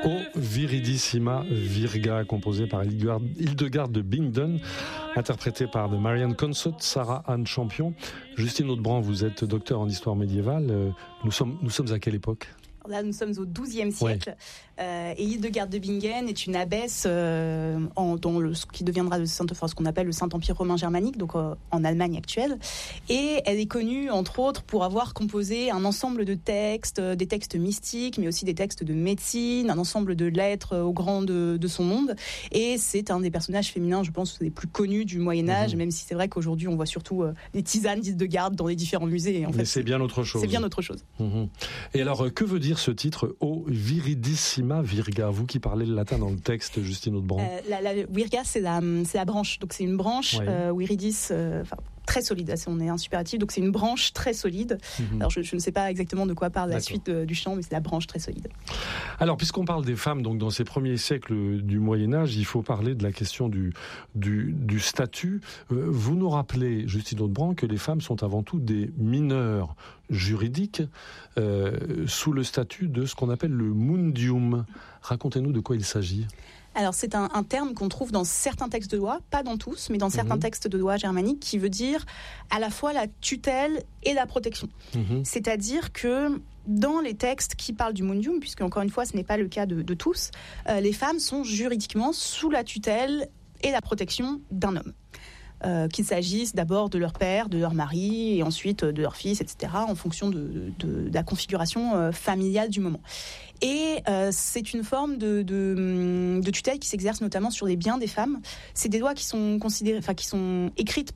O Viridissima Virga, composé par Hildegard de Bingen, interprété par de Marianne Consott, Sarah Anne Champion. Justine Audebrandt, vous êtes docteur en histoire médiévale. Nous sommes à quelle époque ? Là, nous sommes au XIIe siècle. Et Hildegard de Bingen est une abbesse dans ce qui deviendra ce qu'on appelle le Saint-Empire romain germanique, donc en Allemagne actuelle. Et elle est connue, entre autres, pour avoir composé un ensemble de textes, des textes mystiques, mais aussi des textes de médecine, un ensemble de lettres aux grands de son monde. Et c'est un des personnages féminins, je pense, les plus connus du Moyen-Âge, même si c'est vrai qu'aujourd'hui, on voit surtout les tisanes d'Hildegard dans les différents musées. Et en fait, c'est bien autre chose. C'est bien autre chose. Et alors, que veut dire ce titre, O Viridissima Virga, vous qui parlez le latin dans le texte, Justine Audebrandt? La virga, c'est la branche. Donc c'est une branche, viridis, très solide. On est un superlatif, donc c'est une branche très solide. Alors je ne sais pas exactement de quoi parle la suite du chant, mais c'est la branche très solide. Alors, puisqu'on parle des femmes, donc dans ces premiers siècles du Moyen-Âge, il faut parler de la question du statut. Vous nous rappelez, Justine Audebrandt, que les femmes sont avant tout des mineurs juridiques sous le statut de ce qu'on appelle le mundium. Racontez-nous de quoi il s'agit. Alors c'est un terme qu'on trouve dans certains textes de loi, pas dans tous, mais dans certains textes de loi germaniques, qui veut dire à la fois la tutelle et la protection. C'est-à-dire que dans les textes qui parlent du mundium, puisque encore une fois ce n'est pas le cas de tous, les femmes sont juridiquement sous la tutelle et la protection d'un homme. Qu'il s'agisse d'abord de leur père, de leur mari, et ensuite de leur fils, etc., en fonction de la configuration familiale du moment. Et c'est une forme de tutelle qui s'exerce notamment sur les biens des femmes. C'est des lois qui sont écrites